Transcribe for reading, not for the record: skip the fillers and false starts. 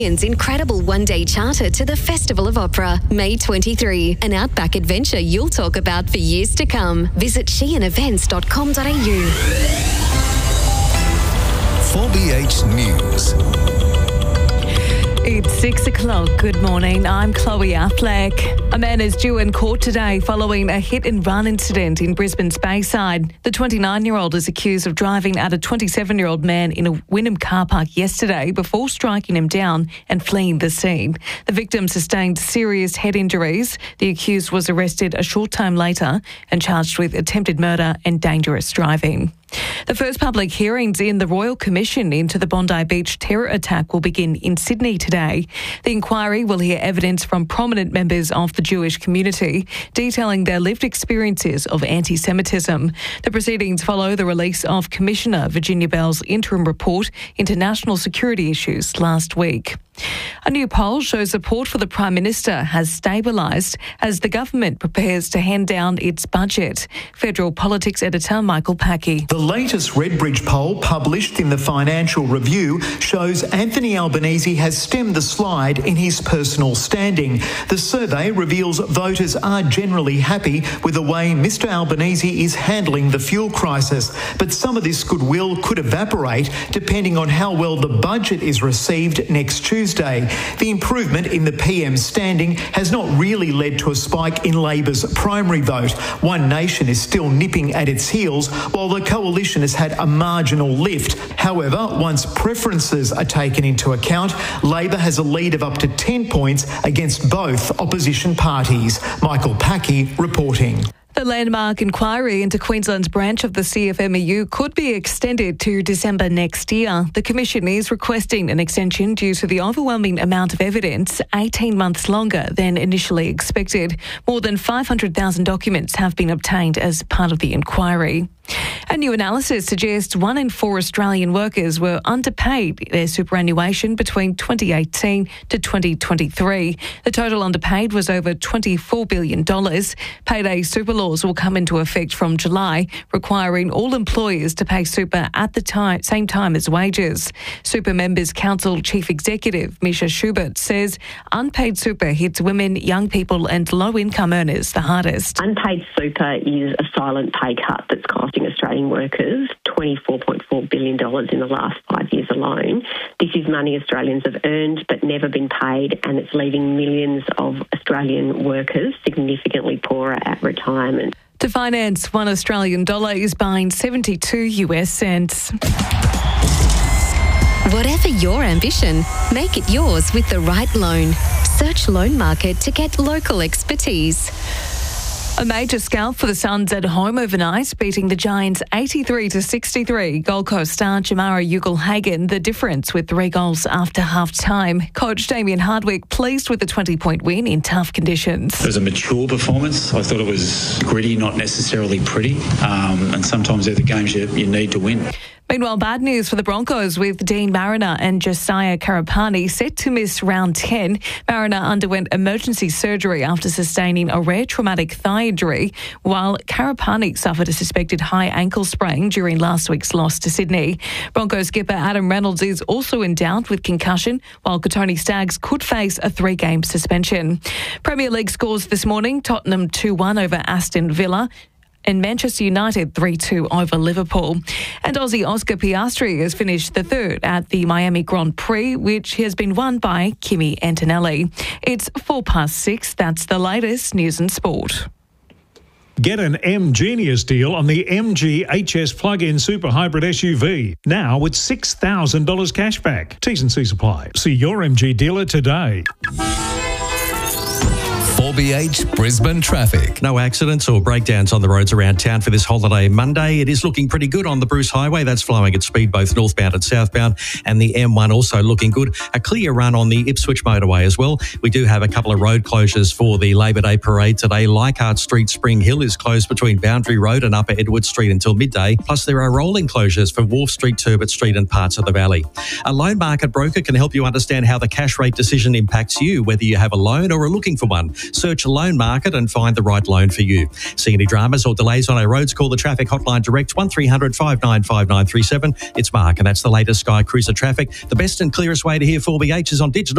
Incredible one-day charter to the Festival of Opera, May 23. An outback adventure you'll talk about for years to come. Visit sheehanevents.com.au. 4BH News. It's 6 o'clock. Good morning. I'm Chloe Affleck. A man is due in court today following a hit-and-run incident in Brisbane's Bayside. The 29-year-old is accused of driving at a 27-year-old man in a Wynnum car park yesterday before striking him down and fleeing the scene. The victim sustained serious head injuries. The accused was arrested a short time later and charged with attempted murder and dangerous driving. The first public hearings in the Royal Commission into the Bondi Beach terror attack will begin in Sydney today. The inquiry will hear evidence from prominent members of the Jewish community, detailing their lived experiences of anti-Semitism. The proceedings follow the release of Commissioner Virginia Bell's interim report into national security issues last week. A new poll shows support for the Prime Minister has stabilised as the government prepares to hand down its budget. Federal politics editor Michael Packey. The latest Redbridge poll published in the Financial Review shows Anthony Albanese has stemmed the slide in his personal standing. The survey reveals voters are generally happy with the way Mr Albanese is handling the fuel crisis, but some of this goodwill could evaporate depending on how well the budget is received next Tuesday. The improvement in the PM's standing has not really led to a spike in Labor's primary vote. One Nation is still nipping at its heels, while the coalition has had a marginal lift. However, once preferences are taken into account, Labor has a lead of up to 10 points against both opposition parties. Michael Packey reporting. The landmark inquiry into Queensland's branch of the CFMEU could be extended to December next year. The Commission is requesting an extension due to the overwhelming amount of evidence, 18 months longer than initially expected. More than 500,000 documents have been obtained as part of the inquiry. A new analysis suggests 1 in 4 Australian workers were underpaid their superannuation between 2018 to 2023. The total underpaid was over $24 billion. Payday super laws will come into effect from July, requiring all employers to pay super at the same time as wages. Super Members Council Chief Executive Misha Schubert says unpaid super hits women, young people and low-income earners the hardest. Unpaid super is a silent pay cut that's costing Australian workers $24.4 billion in the last 5 years alone. This is money Australians have earned but never been paid, and it's leaving millions of Australian workers significantly poorer at retirement. To finance $1 Australian is buying 72 US cents. Whatever your ambition, make it yours with the right loan. Search Loan Market to get local expertise. A major scalp for the Suns at home overnight, beating the Giants 83-63. Gold Coast star Jamara Ugle-Hagan the difference with 3 goals after half-time. Coach Damien Hardwick pleased with the 20-point win in tough conditions. It was a mature performance. I thought it was gritty, not necessarily pretty. And sometimes they're the games you need to win. Meanwhile, bad news for the Broncos with Dean Mariner and Josiah Karapani set to miss round 10. Mariner underwent emergency surgery after sustaining a rare traumatic thigh injury, while Karapani suffered a suspected high ankle sprain during last week's loss to Sydney. Broncos skipper Adam Reynolds is also in doubt with concussion, while Kotoni Staggs could face a 3-game suspension. Premier League scores this morning: Tottenham 2-1 over Aston Villa, and Manchester United 3-2 over Liverpool. And Aussie Oscar Piastri has finished the third at the Miami Grand Prix, which has been won by Kimi Antonelli. It's 6:04. That's the latest news and sport. Get an M-Genius deal on the MG HS plug-in super hybrid SUV. Now with $6,000 cashback. T's and C's apply. See your MG dealer today. 4BH Brisbane traffic. No accidents or breakdowns on the roads around town for this holiday Monday. It is looking pretty good on the Bruce Highway. That's flowing at speed both northbound and southbound, and the M1 also looking good. A clear run on the Ipswich motorway as well. We do have a couple of road closures for the Labor Day parade today. Leichhardt Street, Spring Hill is closed between Boundary Road and Upper Edward Street until midday. Plus there are rolling closures for Wharf Street, Turbot Street and parts of the Valley. A loan market broker can help you understand how the cash rate decision impacts you, whether you have a loan or are looking for one. Search Loan Market and find the right loan for you. See any dramas or delays on our roads? Call the traffic hotline direct 1300 595937. It's Mark, and that's the latest Sky Cruiser traffic. The best and clearest way to hear 4BH is on digital.